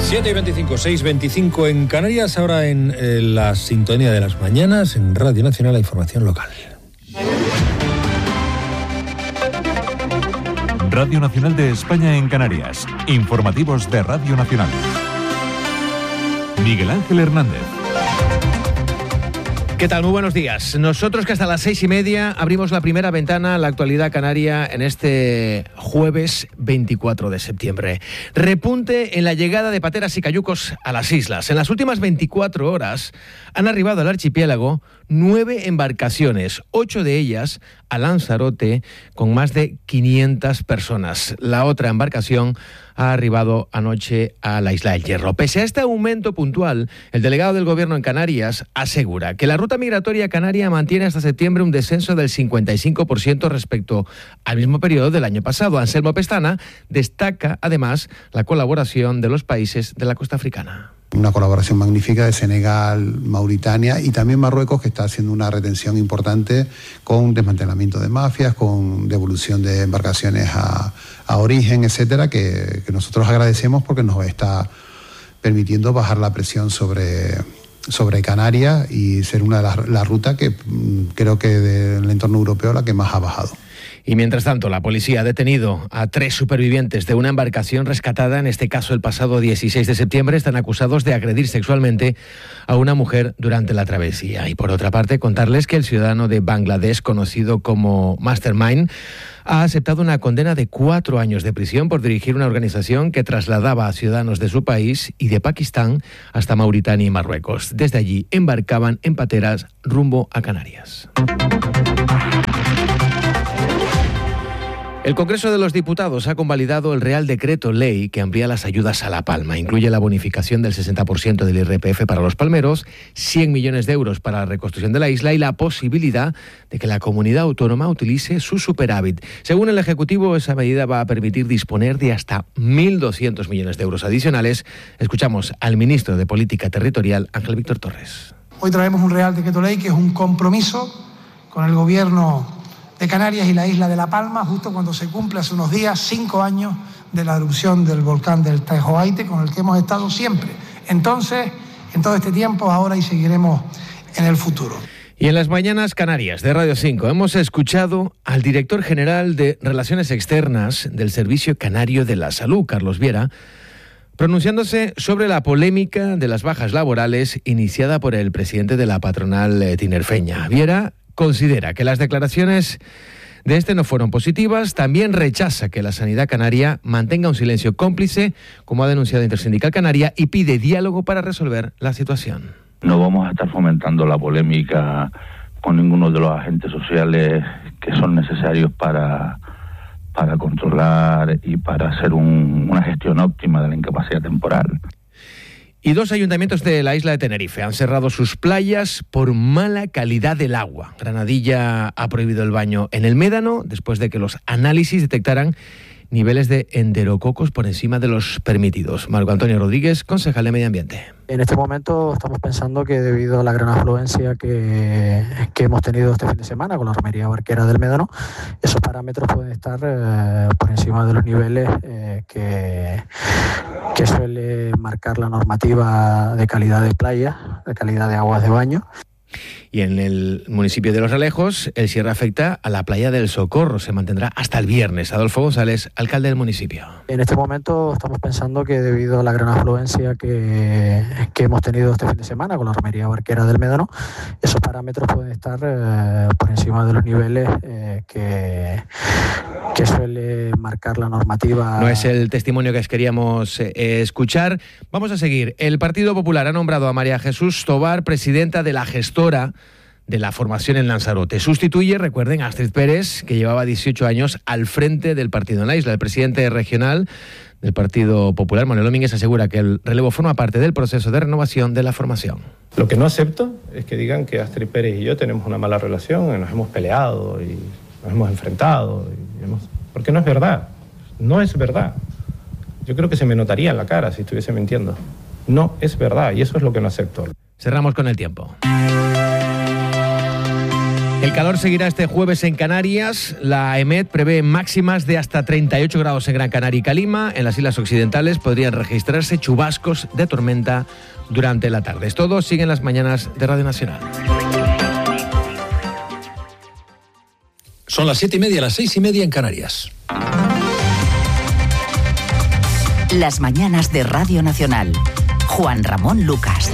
7:25, 6:25 en Canarias, ahora en la sintonía de las mañanas, en Radio Nacional, la información local. Radio Nacional de España en Canarias. Informativos de Radio Nacional. Miguel Ángel Hernández. ¿Qué tal? Muy buenos días. Nosotros que hasta las 6:30 abrimos la primera ventana a la actualidad canaria en este jueves 24 de septiembre. Repunte en la llegada de pateras y cayucos a las islas. En las últimas 24 horas han arribado al archipiélago 9 embarcaciones, 8 de ellas a Lanzarote, con más de 500 personas. La otra embarcación ha arribado anoche a la Isla del Hierro. Pese a este aumento puntual, el delegado del Gobierno en Canarias asegura que la ruta migratoria canaria mantiene hasta septiembre un descenso del 55% respecto al mismo periodo del año pasado. Anselmo Pestana destaca, además, la colaboración de los países de la costa africana. Una colaboración magnífica de Senegal, Mauritania y también Marruecos, que está haciendo una retención importante con desmantelamiento de mafias, con devolución de embarcaciones a origen, etcétera, que nosotros agradecemos porque nos está permitiendo bajar la presión sobre Canarias y ser una de las rutas que creo que del entorno europeo la que más ha bajado. Y mientras tanto, la policía ha detenido a 3 supervivientes de una embarcación rescatada, en este caso el pasado 16 de septiembre. Están acusados de agredir sexualmente a una mujer durante la travesía. Y por otra parte, contarles que el ciudadano de Bangladesh, conocido como Mastermind, ha aceptado una condena de 4 años de prisión por dirigir una organización que trasladaba a ciudadanos de su país y de Pakistán hasta Mauritania y Marruecos. Desde allí embarcaban en pateras rumbo a Canarias. El Congreso de los Diputados ha convalidado el Real Decreto Ley que amplía las ayudas a La Palma. Incluye la bonificación del 60% del IRPF para los palmeros, 100 millones de euros para la reconstrucción de la isla y la posibilidad de que la comunidad autónoma utilice su superávit. Según el Ejecutivo, esa medida va a permitir disponer de hasta 1.200 millones de euros adicionales. Escuchamos al ministro de Política Territorial, Ángel Víctor Torres. Hoy traemos un Real Decreto Ley que es un compromiso con el Gobierno de Canarias y la isla de La Palma, justo cuando se cumple hace unos días 5 años de la erupción del volcán del Tajoaite, con el que hemos estado siempre. Entonces, en todo este tiempo, ahora y seguiremos en el futuro. Y en las mañanas canarias de Radio 5 hemos escuchado al director general de Relaciones Externas del Servicio Canario de la Salud, Carlos Viera, pronunciándose sobre la polémica de las bajas laborales iniciada por el presidente de la patronal tinerfeña. Viera considera que las declaraciones de este no fueron positivas. También rechaza que la sanidad canaria mantenga un silencio cómplice, como ha denunciado Intersindical Canaria, y pide diálogo para resolver la situación. No vamos a estar fomentando la polémica con ninguno de los agentes sociales que son necesarios para controlar y para hacer una gestión óptima de la incapacidad temporal. Y 2 ayuntamientos de la isla de Tenerife han cerrado sus playas por mala calidad del agua. Granadilla ha prohibido el baño en el Médano después de que los análisis detectaran niveles de enterococos por encima de los permitidos. Marco Antonio Rodríguez, concejal de Medio Ambiente. En este momento estamos pensando que debido a la gran afluencia que hemos tenido este fin de semana con la romería barquera del Médano, esos parámetros pueden estar por encima de los niveles que suele marcar la normativa de calidad de playa, de calidad de aguas de baño. Y en el municipio de Los Realejos, el cierre afecta a la playa del Socorro. Se mantendrá hasta el viernes. Adolfo González, alcalde del municipio. En este momento estamos pensando que debido a la gran afluencia que hemos tenido este fin de semana con la romería barquera del Médano, esos parámetros pueden estar por encima de los niveles que suele marcar la normativa. No es el testimonio que queríamos escuchar. Vamos a seguir. El Partido Popular ha nombrado a María Jesús Tobar presidenta de la gestora de la formación en Lanzarote. Sustituye, recuerden, a Astrid Pérez, que llevaba 18 años al frente del partido en la isla. El presidente regional del Partido Popular, Manuel Domínguez, asegura que el relevo forma parte del proceso de renovación de la formación. Lo que no acepto es que digan que Astrid Pérez y yo tenemos una mala relación, que nos hemos peleado y nos hemos enfrentado. Porque no es verdad. No es verdad. Yo creo que se me notaría en la cara si estuviese mintiendo. No es verdad y eso es lo que no acepto. Cerramos con el tiempo. El calor seguirá este jueves en Canarias. La EMET prevé máximas de hasta 38 grados en Gran Canaria y Calima. En las islas occidentales podrían registrarse chubascos de tormenta durante la tarde. Es todo. Siguen las mañanas de Radio Nacional. Son las 7:30, las 6:30 en Canarias. Las mañanas de Radio Nacional. Juan Ramón Lucas.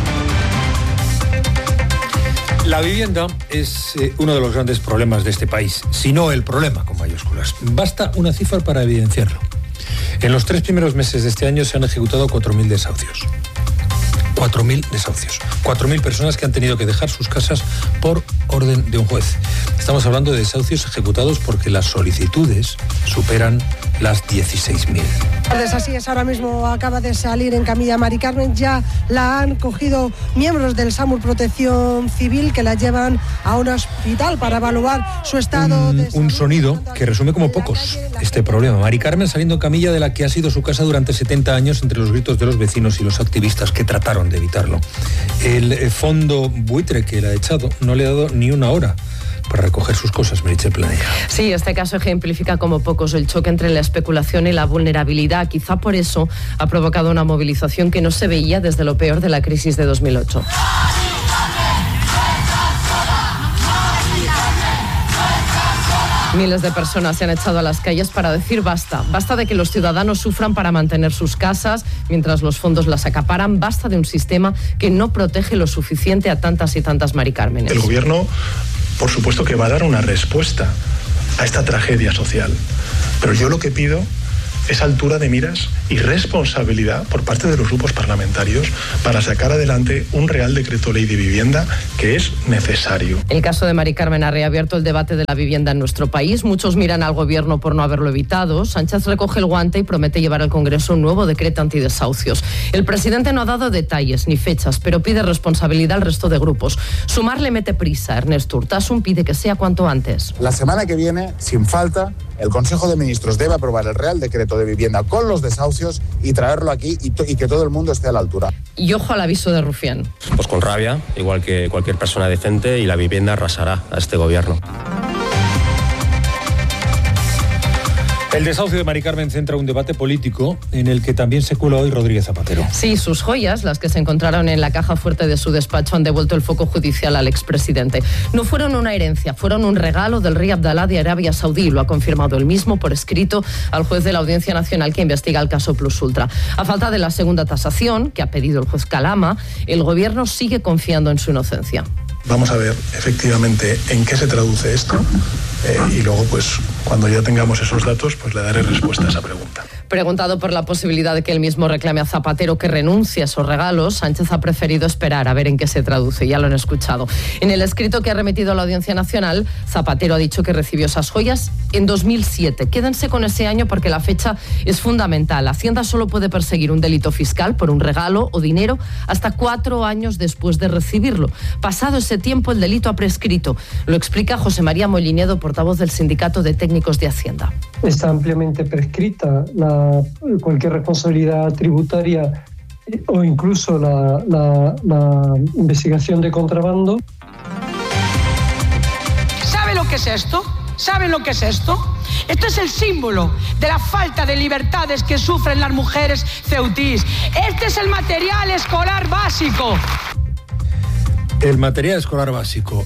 La vivienda es uno de los grandes problemas de este país, si no el problema con mayúsculas. Basta una cifra para evidenciarlo. En los 3 primeros meses de este año se han ejecutado 4.000 desahucios. 4.000 desahucios. 4.000 personas que han tenido que dejar sus casas por orden de un juez. Estamos hablando de desahucios ejecutados porque las solicitudes superan las 16.000. Así es, ahora mismo acaba de salir en camilla Mari Carmen. Ya la han cogido miembros del SAMUR Protección Civil que la llevan a un hospital para evaluar su estado de salud. Un sonido que resume como pocos este problema. Mari Carmen saliendo en camilla de la que ha sido su casa durante 70 años entre los gritos de los vecinos y los activistas que trataron de evitarlo. El fondo buitre que le ha echado no le ha dado ni una hora para recoger sus cosas, Meritxell Planella. Sí, este caso ejemplifica como pocos el choque entre la especulación y la vulnerabilidad. Quizá por eso ha provocado una movilización que no se veía desde lo peor de la crisis de 2008. Miles de personas se han echado a las calles para decir basta. Basta de que los ciudadanos sufran para mantener sus casas mientras los fondos las acaparan. Basta de un sistema que no protege lo suficiente a tantas y tantas Mari Cármenes. El gobierno, por supuesto que va a dar una respuesta a esta tragedia social. Pero yo lo que pido es altura de miras y responsabilidad por parte de los grupos parlamentarios para sacar adelante un Real Decreto Ley de Vivienda que es necesario. El caso de Mari Carmen ha reabierto el debate de la vivienda en nuestro país. Muchos miran al gobierno por no haberlo evitado. Sánchez recoge el guante y promete llevar al Congreso un nuevo decreto antidesahucios. El presidente no ha dado detalles ni fechas, pero pide responsabilidad al resto de grupos. Sumar le mete prisa. Ernest Urtasun pide que sea cuanto antes. La semana que viene, sin falta, el Consejo de Ministros debe aprobar el Real Decreto de Vivienda con los desahucios y traerlo aquí y que todo el mundo esté a la altura. Y ojo al aviso de Rufián. Pues con rabia, igual que cualquier persona decente, y la vivienda arrasará a este gobierno. El desahucio de Mari Carmen centra un debate político en el que también se cuela hoy Rodríguez Zapatero. Sí, sus joyas, las que se encontraron en la caja fuerte de su despacho, han devuelto el foco judicial al expresidente. No fueron una herencia, fueron un regalo del rey Abdalá de Arabia Saudí. Lo ha confirmado él mismo por escrito al juez de la Audiencia Nacional que investiga el caso Plus Ultra. A falta de la segunda tasación, que ha pedido el juez Calama, el gobierno sigue confiando en su inocencia. Vamos a ver efectivamente en qué se traduce esto y luego, pues, cuando ya tengamos esos datos, pues le daré respuesta a esa pregunta. Preguntado por la posibilidad de que él mismo reclame a Zapatero que renuncie a esos regalos, Sánchez ha preferido esperar a ver en qué se traduce. Ya lo han escuchado. En el escrito que ha remitido a la Audiencia Nacional, Zapatero ha dicho que recibió esas joyas en 2007. Quédense con ese año porque la fecha es fundamental. Hacienda solo puede perseguir un delito fiscal por un regalo o dinero hasta 4 años después de recibirlo. Pasado ese tiempo, el delito ha prescrito. Lo explica José María Mollinedo, portavoz del Sindicato de Técnicos de Hacienda. Está ampliamente prescrita cualquier responsabilidad tributaria o incluso la investigación de contrabando. ¿Sabe lo que es esto? ¿Saben lo que es esto? Esto es el símbolo de la falta de libertades que sufren las mujeres ceutís. Este es el material escolar básico. El material escolar básico.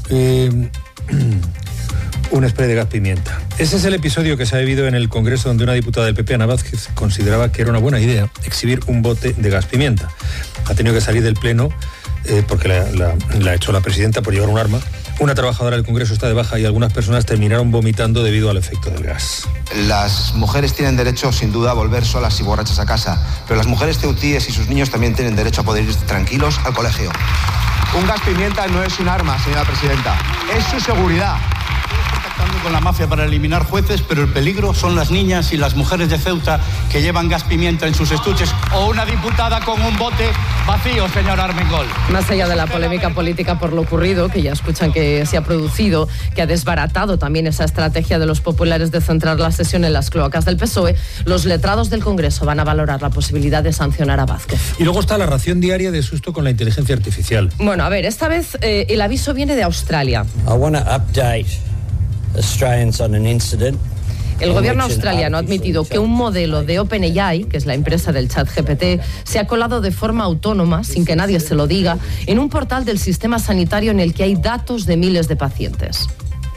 Un spray de gas pimienta. Ese es el episodio que se ha vivido en el Congreso, donde una diputada del PP, Ana Vázquez, consideraba que era una buena idea exhibir un bote de gas pimienta. Ha tenido que salir del Pleno porque la echó la presidenta por llevar un arma. Una trabajadora del Congreso está de baja y algunas personas terminaron vomitando debido al efecto del gas. Las mujeres tienen derecho, sin duda, a volver solas y borrachas a casa, pero las mujeres ceutíes y sus niños también tienen derecho a poder ir tranquilos al colegio. Un gas pimienta no es un arma, señora presidenta, es su seguridad. pactando con la mafia para eliminar jueces, pero el peligro son las niñas y las mujeres de Ceuta que llevan gas pimienta en sus estuches, o una diputada con un bote vacío, señor Armengol. Más allá de la polémica política por lo ocurrido, que ya escuchan que se ha producido, que ha desbaratado también esa estrategia de los populares de centrar la sesión en las cloacas del PSOE, los letrados del Congreso van a valorar la posibilidad de sancionar a Vázquez. Y luego está la ración diaria de susto con la inteligencia artificial. Bueno, a ver, esta vez el aviso viene de Australia. El gobierno australiano ha admitido que un modelo de OpenAI, que es la empresa del ChatGPT, se ha colado de forma autónoma, sin que nadie se lo diga, en un portal del sistema sanitario en el que hay datos de miles de pacientes.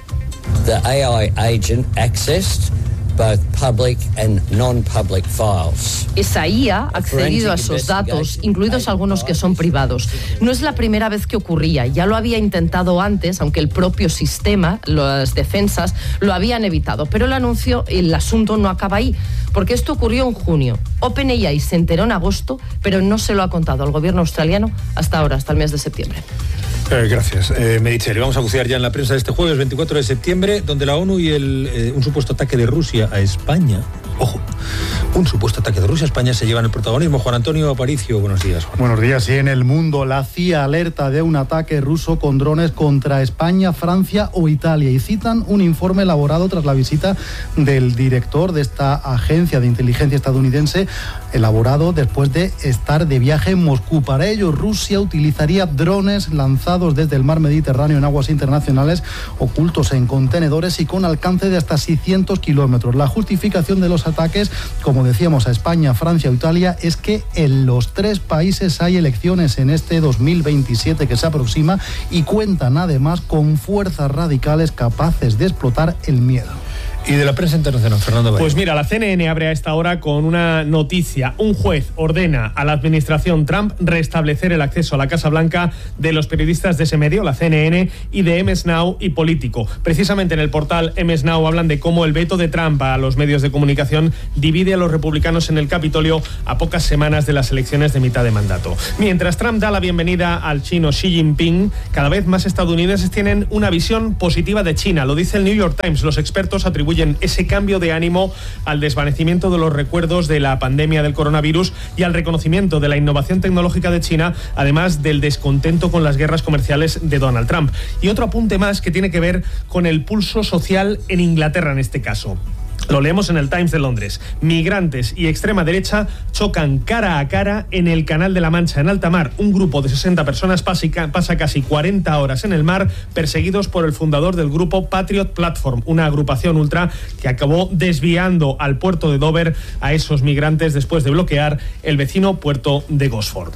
The AI agent accessed both public and non-public files. Esa IA ha accedido a esos datos, incluidos algunos que son privados. No es la primera vez que ocurría, ya lo había intentado antes, aunque el propio sistema, las defensas, lo habían evitado. Pero el asunto no acaba ahí, porque esto ocurrió en junio. OpenAI se enteró en agosto, pero no se lo ha contado al gobierno australiano hasta ahora, hasta el mes de septiembre. Gracias, Meritxell. Vamos a bucear ya en la prensa de este jueves 24 de septiembre, donde la ONU y un supuesto ataque de Rusia a España, ojo, un supuesto ataque de Rusia a España se llevan el protagonismo. Juan Antonio Aparicio, buenos días, Juan. Buenos días. Y en el mundo, la CIA alerta de un ataque ruso con drones contra España, Francia o Italia, y citan un informe elaborado tras la visita del director de esta agencia de inteligencia estadounidense, elaborado después de estar de viaje en Moscú. Para ello, Rusia utilizaría drones lanzados desde el mar Mediterráneo en aguas internacionales, ocultos en contenedores y con alcance de hasta 600 kilómetros. La justificación de los ataques, como decíamos, a España, Francia o Italia, es que en los tres países hay elecciones en este 2027 que se aproxima, y cuentan además con fuerzas radicales capaces de explotar el miedo. Y de la prensa internacional, Fernando Valle. Pues mira, la CNN abre a esta hora con una noticia. Un juez ordena a la administración Trump restablecer el acceso a la Casa Blanca de los periodistas de ese medio, la CNN, y de MS Now y Político. Precisamente en el portal MS Now hablan de cómo el veto de Trump a los medios de comunicación divide a los republicanos en el Capitolio a pocas semanas de las elecciones de mitad de mandato. Mientras Trump da la bienvenida al chino Xi Jinping, cada vez más estadounidenses tienen una visión positiva de China. Lo dice el New York Times. Los expertos atribuyen ese cambio de ánimo al desvanecimiento de los recuerdos de la pandemia del coronavirus y al reconocimiento de la innovación tecnológica de China, además del descontento con las guerras comerciales de Donald Trump. Y otro apunte más que tiene que ver con el pulso social en Inglaterra en este caso. Lo leemos en el Times de Londres. Migrantes y extrema derecha chocan cara a cara en el Canal de la Mancha, en alta mar. Un grupo de 60 personas pasa casi 40 horas en el mar, perseguidos por el fundador del grupo Patriot Platform, una agrupación ultra que acabó desviando al puerto de Dover a esos migrantes después de bloquear el vecino puerto de Gosford.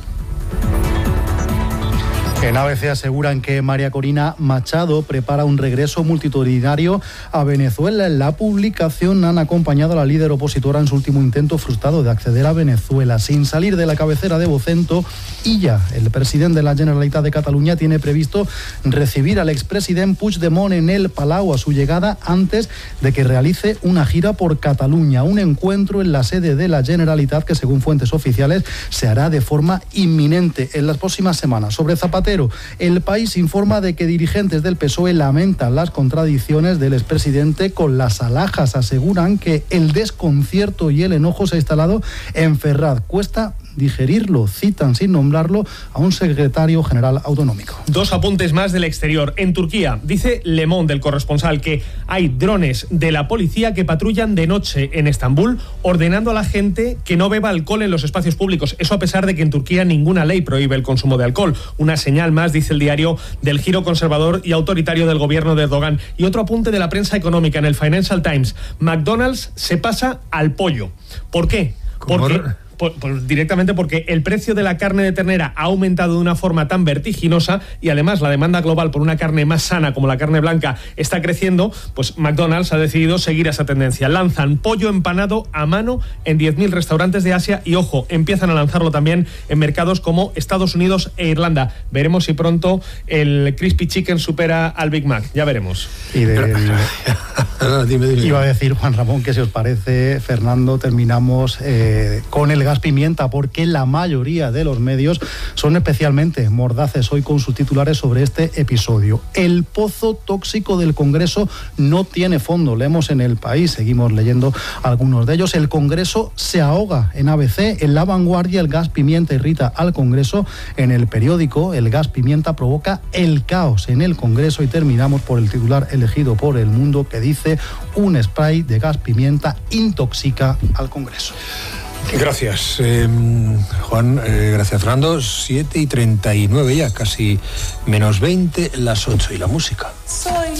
En ABC aseguran que María Corina Machado prepara un regreso multitudinario a Venezuela. En la publicación han acompañado a la líder opositora en su último intento frustrado de acceder a Venezuela. Sin salir de la cabecera de Vocento, Illa, el presidente de la Generalitat de Cataluña, tiene previsto recibir al expresidente Puigdemont en el Palau a su llegada, antes de que realice una gira por Cataluña. Un encuentro en la sede de la Generalitat que, según fuentes oficiales, se hará de forma inminente en las próximas semanas. Sobre Zapatero, El País informa de que dirigentes del PSOE lamentan las contradicciones del expresidente con las alhajas. Aseguran que el desconcierto y el enojo se ha instalado en Ferraz. Cuesta digerirlo. Citan, sin nombrarlo, a un secretario general autonómico. Dos apuntes más del exterior. En Turquía, dice Le Monde, el corresponsal, que hay drones de la policía que patrullan de noche en Estambul, ordenando a la gente que no beba alcohol en los espacios públicos. Eso a pesar de que en Turquía ninguna ley prohíbe el consumo de alcohol. Una señal más, dice el diario, del giro conservador y autoritario del gobierno de Erdogan. Y otro apunte de la prensa económica en el Financial Times. McDonald's se pasa al pollo. ¿Por qué? Directamente porque el precio de la carne de ternera ha aumentado de una forma tan vertiginosa, y además la demanda global por una carne más sana como la carne blanca está creciendo. Pues McDonald's ha decidido seguir esa tendencia. Lanzan pollo empanado a mano en 10.000 restaurantes de Asia y, ojo, empiezan a lanzarlo también en mercados como Estados Unidos e Irlanda. Veremos si pronto el Crispy Chicken supera al Big Mac. Ya veremos. Dime. Iba a decir, Juan Ramón, que si os parece, Fernando, terminamos con el gas pimienta, porque la mayoría de los medios son especialmente mordaces hoy con sus titulares sobre este episodio. El pozo tóxico del Congreso no tiene fondo, leemos en El País, seguimos leyendo algunos de ellos. El Congreso se ahoga en ABC, en La Vanguardia el gas pimienta irrita al Congreso, en El Periódico el gas pimienta provoca el caos en el Congreso, y terminamos por el titular elegido por El Mundo que dice: un spray de gas pimienta intoxica al Congreso. Gracias, Juan, gracias, Fernando. 7:39 ya, casi menos 20, las 8, y la música. Soy